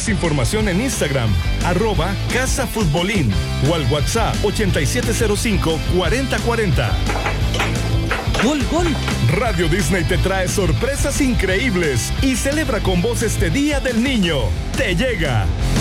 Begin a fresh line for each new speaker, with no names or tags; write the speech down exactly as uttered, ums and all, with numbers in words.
Más información en Instagram, arroba Casa Futbolín o al WhatsApp ochenta y siete cero cinco, cuarenta cuarenta.
¡Gol, gol!
Radio Disney te trae sorpresas increíbles y celebra con vos este Día del Niño. Te llega